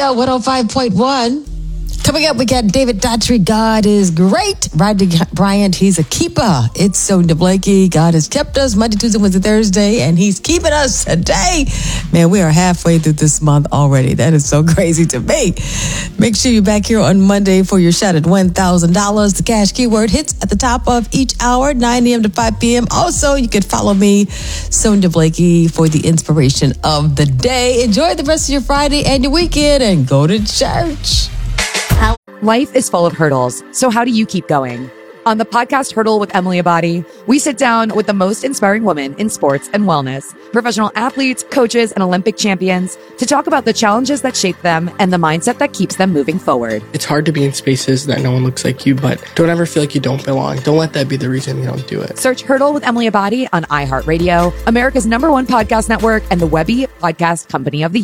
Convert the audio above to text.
Radio 105.1. Coming up, we got David Daughtry. God is great. Rodney Bryant, he's a keeper. It's Sonia Blakey. God has kept us Monday, Tuesday, Wednesday, Thursday, and he's keeping us today. Man, we are halfway through this month already. That is so crazy to me. Make sure you're back here on Monday for your shot at $1,000. The cash keyword hits at the top of each hour, 9 a.m. to 5 p.m. Also, you can follow me, Sonia Blakey, for the inspiration of the day. Enjoy the rest of your Friday and your weekend, and go to church. Life is full of hurdles, so how do you keep going? On the podcast Hurdle with Emily Abadi, we sit down with the most inspiring women in sports and wellness, professional athletes, coaches, and Olympic champions to talk about the challenges that shape them and the mindset that keeps them moving forward. It's hard to be in spaces that no one looks like you, but don't ever feel like you don't belong. Don't let that be the reason you don't do it. Search Hurdle with Emily Abadi on iHeartRadio, America's #1 podcast network, and the Webby Podcast Company of the Year.